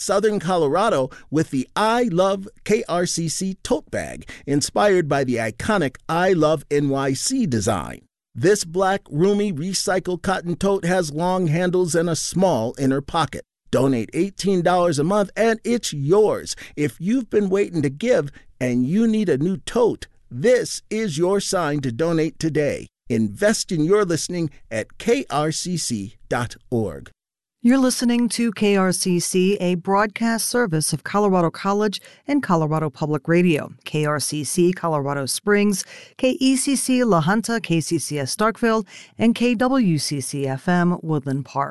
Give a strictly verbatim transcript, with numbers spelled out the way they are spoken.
Southern Colorado with the I Love K R C C tote bag, inspired by the iconic I Love N Y C design. This black, roomy, recycled cotton tote has long handles and a small inner pocket. Donate eighteen dollars a month and it's yours. If you've been waiting to give and you need a new tote, this is your sign to donate today. Invest in your listening at K R C C dot org. You're listening to K R C C, a broadcast service of Colorado College and Colorado Public Radio. K R C C Colorado Springs, K E C C La Junta, K C C S Starkville, and K W C C F M Woodland Park.